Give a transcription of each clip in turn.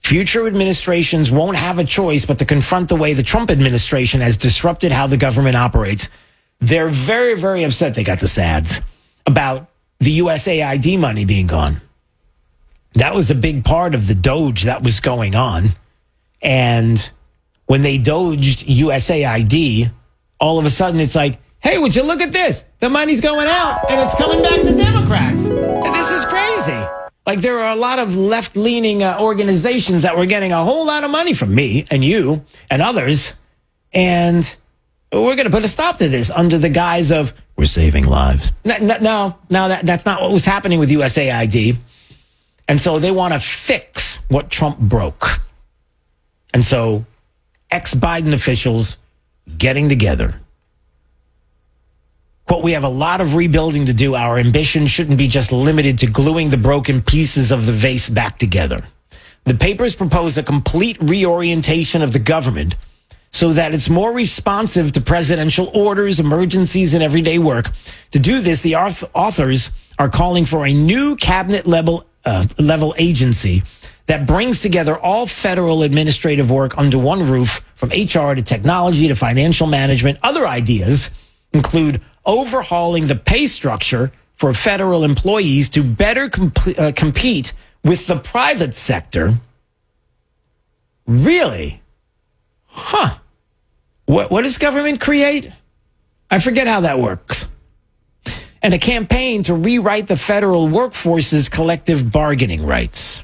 Future administrations won't have a choice but to confront the way the Trump administration has disrupted how the government operates. They're very, very upset. They got the SADs about the USAID money being gone. That was a big part of the Doge that was going on. And when they Doged USAID, all of a sudden it's like, hey, would you look at this? The money's going out and it's coming back to Democrats. And this is crazy. Like, there are a lot of left-leaning organizations that were getting a whole lot of money from me and you and others. And we're going to put a stop to this under the guise of we're saving lives. No, that's not what was happening with USAID. And so they want to fix what Trump broke. And so ex-Biden officials getting together. Quote, we have a lot of rebuilding to do. Our ambition shouldn't be just limited to gluing the broken pieces of the vase back together. The papers propose a complete reorientation of the government so that it's more responsive to presidential orders, emergencies, and everyday work. To do this, the authors are calling for a new cabinet level agency that brings together all federal administrative work under one roof, from HR to technology to financial management. Other ideas include overhauling the pay structure for federal employees to better compete with the private sector. Really? Huh. What does government create? I forget how that works. And a campaign to rewrite the federal workforce's collective bargaining rights.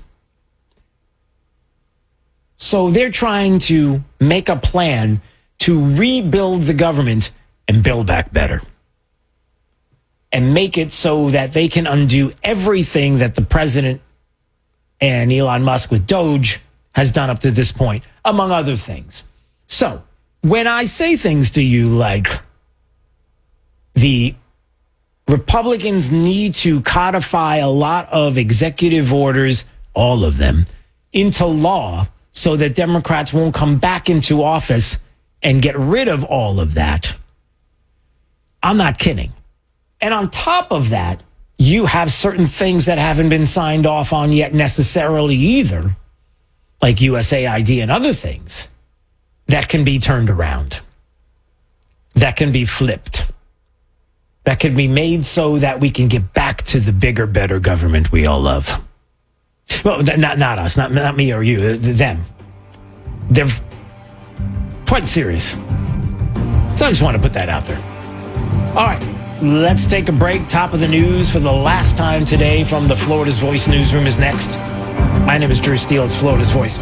So they're trying to make a plan to rebuild the government and build back better. And make it so that they can undo everything that the president and Elon Musk with Doge has done up to this point, among other things. So when I say things to you like the Republicans need to codify a lot of executive orders, all of them, into law so that Democrats won't come back into office and get rid of all of that, I'm not kidding. And on top of that, you have certain things that haven't been signed off on yet necessarily either, like USAID and other things, that can be turned around, that can be flipped, that can be made so that we can get back to the bigger, better government we all love. Well, not us, not me or you, them. They're quite serious. So I just want to put that out there. All right. Let's take a break. Top of the news for the last time today from the Florida's Voice newsroom is next. My name is Drew Steele. It's Florida's Voice.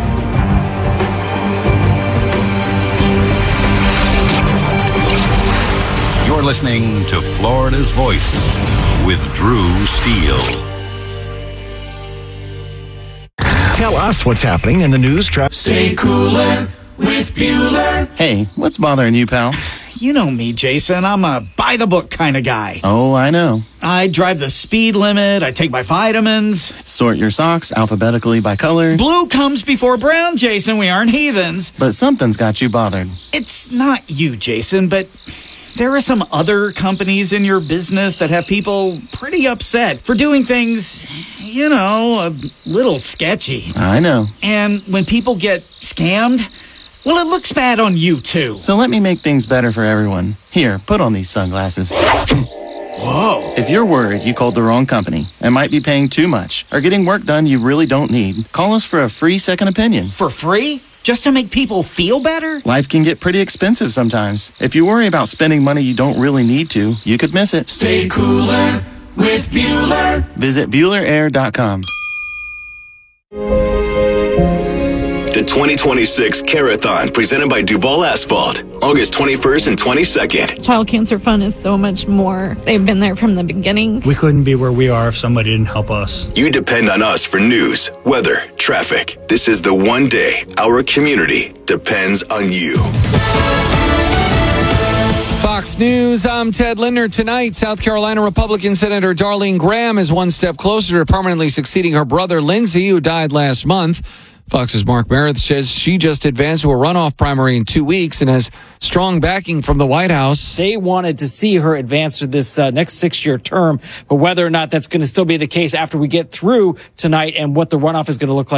You're listening to Florida's Voice with Drew Steele. Tell us what's happening in the news. Stay cooler with Bueller. Hey, what's bothering you, pal? You know me, Jason. I'm a by-the-book kind of guy. Oh, I know. I drive the speed limit. I take my vitamins. Sort your socks alphabetically by color. Blue comes before brown, Jason. We aren't heathens. But something's got you bothered. It's not you, Jason, but there are some other companies in your business that have people pretty upset for doing things, you know, a little sketchy. I know. And when people get scammed, well, it looks bad on you, too. So let me make things better for everyone. Here, put on these sunglasses. Whoa. If you're worried you called the wrong company and might be paying too much or getting work done you really don't need, call us for a free second opinion. For free? Just to make people feel better? Life can get pretty expensive sometimes. If you worry about spending money you don't really need to, you could miss it. Stay cooler with Bueller. Visit BuellerAir.com. The 2026 Carathon, presented by Duval Asphalt, August 21st and 22nd. Child Cancer Fund is so much more. They've been there from the beginning. We couldn't be where we are if somebody didn't help us. You depend on us for news, weather, traffic. This is the one day our community depends on you. Fox News, I'm Ted Linder. Tonight, South Carolina Republican Senator Darlene Graham is one step closer to permanently succeeding her brother Lindsey, who died last month. Fox's Mark Meredith says she just advanced to a runoff primary in 2 weeks and has strong backing from the White House. They wanted to see her advance to this next 6-year term, but whether or not that's going to still be the case after we get through tonight and what the runoff is going to look like